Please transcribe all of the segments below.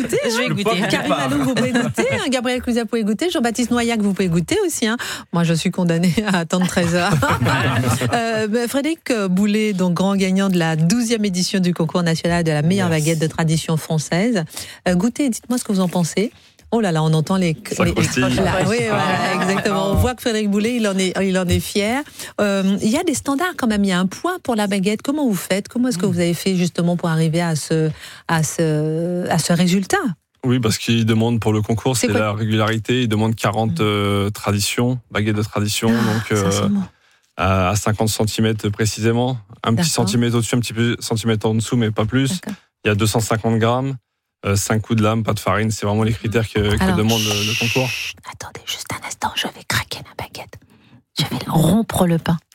goûter. Je vais goûter. Karine Malou, vous pouvez goûter. Gabriel Cluzet, vous pouvez goûter. Jean-Baptiste Noyac, vous pouvez goûter aussi. Moi, je suis condamnée à attendre 13 heures. Frédéric Boulet, donc grand gagnant de la 12e édition du concours national de la meilleure baguette de tradition française. Goûtez, dites-moi ce que vous en pensez. Oh là là, on entend les croustille. Oui, voilà, exactement. On voit que Frédéric Boulet, il en est fier. Il y a des standards quand même. Il y a un point pour la baguette. Comment vous faites ? Comment est-ce que vous avez fait justement pour arriver à ce résultat ? Oui, parce qu'il demande pour le concours, c'est quoi la régularité. Il demande 40 baguettes de tradition, à 50 cm précisément. Un petit centimètre au-dessus, un petit peu centimètre en dessous, mais pas plus. D'accord. Il y a 250 grammes. 5 coups de lame, pas de farine, c'est vraiment les critères que demande le concours. Attendez juste un instant, je vais craquer la baguette. Je vais rompre le pain.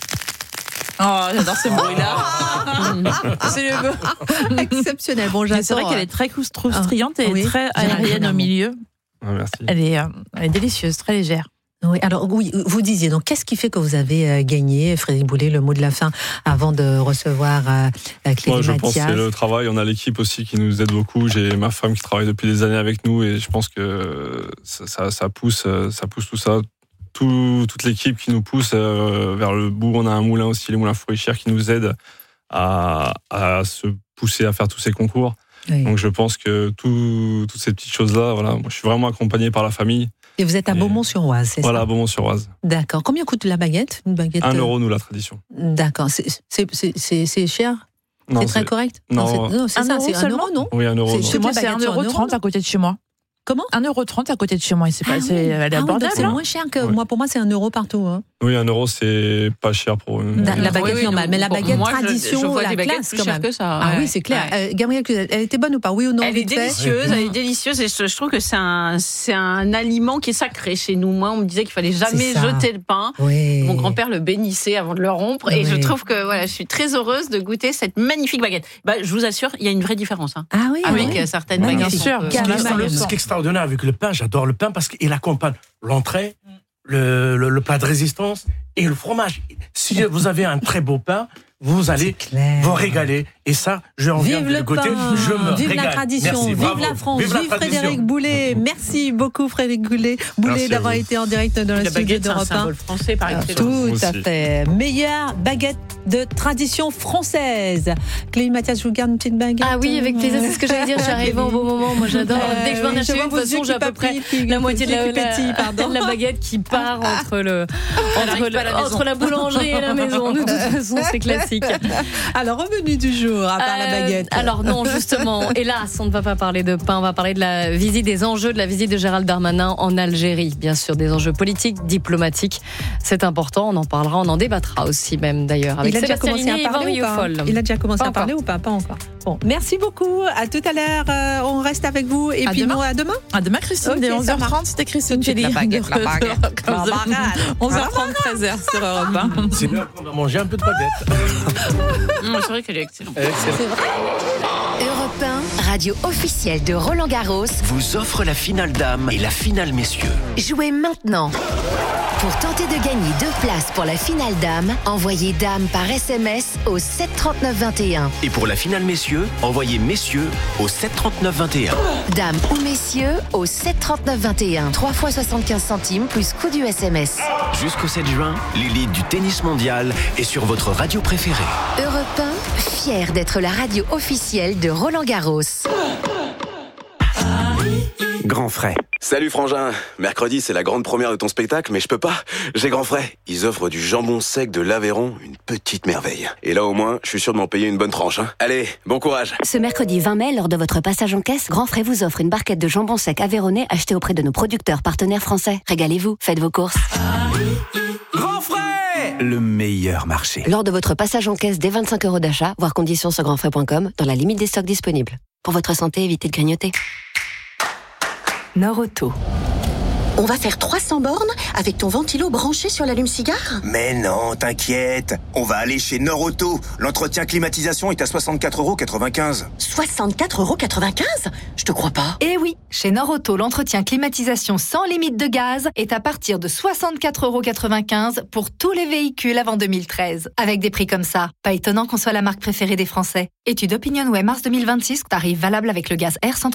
Oh, j'adore ce bruit-là. C'est le beau. Exceptionnel. Bon, j'attends. C'est vrai qu'elle est très croustillante et très aérienne au milieu. Ah, merci. Elle est délicieuse, très légère. Oui, alors oui, vous disiez, donc qu'est-ce qui fait que vous avez gagné, Frédéric Boulet, le mot de la fin, avant de recevoir Clélie Moi, je Mathias. pense que c'est le travail. On a l'équipe aussi qui nous aide beaucoup. J'ai ma femme qui travaille depuis des années avec nous et je pense que ça pousse tout ça. Toute l'équipe qui nous pousse vers le bout. On a un moulin aussi, les moulins Fourrichères, qui nous aident à se pousser à faire tous ces concours. Oui. Donc je pense que toutes ces petites choses-là, voilà, moi, je suis vraiment accompagné par la famille. Et vous êtes à Beaumont-sur-Oise, c'est ça ? Voilà, à Beaumont-sur-Oise. D'accord. Combien coûte la baguette ? Une baguette 1 €, nous, la tradition. D'accord. C'est cher ? Non, c'est très correct ? Non, c'est ça, c'est 1 €, non ? Oui, 1 €. Chez moi, c'est 1,30 € à côté de chez moi. Comment ? 1,30 € à côté de chez moi. Elle est abordable. C'est moins cher que moi. Pour moi, c'est 1 € partout. Hein. Oui, 1 €, c'est pas cher pour une. La baguette normale, mais la baguette tradition, je vois la des baguettes classe plus quand chères même. que ça. Ah oui, c'est clair. Gabriel, elle était bonne ou pas ? Oui ou non ? Elle est délicieuse. Et je trouve que c'est un aliment qui est sacré chez nous. Moi, on me disait qu'il fallait jamais jeter le pain. Oui. Mon grand-père le bénissait avant de le rompre. Et je trouve que je suis très heureuse de goûter cette magnifique baguette. Je vous assure, il y a une vraie différence. Ah oui. Avec certaines baguettes. Bien sûr. Ce qui est extraordinaire avec le pain, j'adore le pain parce qu'il accompagne l'entrée, le plat de résistance et le fromage. Si vous avez un très beau pain, vous allez vous régaler. Et ça, j'ai envie de le goûter. Je me vive régale. la tradition, Merci, vive bravo. la France, vive Frédéric Boulet. Merci beaucoup Frédéric Boulet d'avoir été en direct dans le studio d'Europe 1. C'est un symbole français par excellence. Tout à fait. Meilleure baguette de tradition française. Clélie Mathias, je vous garde une petite baguette. Ah oui, avec plaisir, c'est ce que j'allais dire. J'arrive au bon moment. Moi, j'adore. Dès que je vais en acheter une, de toute façon, j'ai à peu près la moitié de la baguette qui part entre la boulangerie et la maison. De toute façon, c'est classique. Alors, revenu du jour, à part la baguette. Alors non, justement, hélas, on ne va pas parler de pain, on va parler de la visite, des enjeux de la visite de Gérald Darmanin en Algérie. Bien sûr, des enjeux politiques, diplomatiques. C'est important, on en parlera, on en débattra aussi même d'ailleurs. Avec Sébastien Ligné et Vivian Foll. Il a déjà commencé à parler ou pas ? Pas encore. Bon, merci beaucoup. À tout à l'heure. On reste avec vous. Et puis nous, à demain. À demain, Christine. Dès 11h30, c'était Christine Kelly. La baguette. 11h30, 13h sur Europe 1. C'est l'heure qu'on va manger un peu de baguette. C'est vrai qu'elle est excellente. Europe 1, radio officielle de Roland Garros, vous offre la finale dames et la finale messieurs. Jouez maintenant. Pour tenter de gagner 2 places pour la finale dames, envoyez dame par SMS au 73921. Et pour la finale messieurs, envoyez messieurs au 73921. Dame ou messieurs au 73921. 3 fois 75 centimes plus coût du SMS. Jusqu'au 7 juin, l'élite du tennis mondial est sur votre radio préférée. Europe 1, fier d'être la radio officielle de Roland Garros. Grand frais. Salut Frangin, mercredi c'est la grande première de ton spectacle, mais je peux pas, j'ai Grand Frais. Ils offrent du jambon sec de l'Aveyron, une petite merveille. Et là au moins, je suis sûr de m'en payer une bonne tranche. Allez, bon courage. Ce mercredi 20 mai, lors de votre passage en caisse, Grand Frais vous offre une barquette de jambon sec aveyronnais achetée auprès de nos producteurs partenaires français. Régalez-vous, faites vos courses. Grand frais, le meilleur marché. Lors de votre passage en caisse dès 25 € d'achat, voir conditions sur grandfrais.com, dans la limite des stocks disponibles. Pour votre santé, évitez de grignoter. Norauto. On va faire 300 bornes avec ton ventilo branché sur l'allume-cigare ? Mais non, t'inquiète. On va aller chez Norauto. L'entretien climatisation est à 64,95 €. 64,95 €? Je te crois pas. Eh oui, chez Norauto, l'entretien climatisation sans limite de gaz est à partir de 64,95 € pour tous les véhicules avant 2013. Avec des prix comme ça, pas étonnant qu'on soit la marque préférée des Français. Étude OpinionWay mars 2026, tarif valable avec le gaz R130.